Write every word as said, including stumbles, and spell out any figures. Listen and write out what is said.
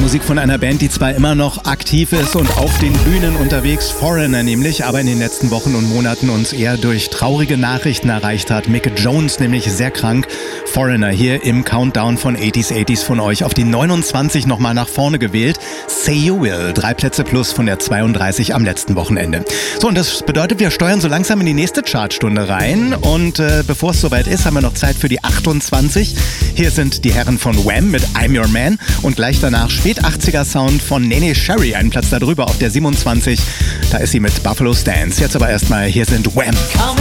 Musik von einer Band, die zwar immer noch aktiv ist und auf den Bühnen unterwegs, Foreigner nämlich, aber in den letzten Wochen und Monaten uns eher durch traurige Nachrichten erreicht hat. Mick Jones nämlich sehr krank. Foreigner hier im Countdown von achtziger achtziger von euch auf die neunundzwanzig nochmal nach vorne gewählt. Say You Will, drei Plätze plus von der zweiunddreißig am letzten Wochenende. So, und das bedeutet, wir steuern so langsam in die nächste Chartstunde rein und äh, bevor es soweit ist, haben wir noch Zeit für die achtundzwanzig. Hier sind die Herren von Wham mit I'm Your Man und gleich danach Spät-achtziger Sound von Neneh Cherry, einen Platz darüber auf der siebenundzwanzig. Da ist sie mit Buffalo Stance. Jetzt aber erstmal, hier sind Wham.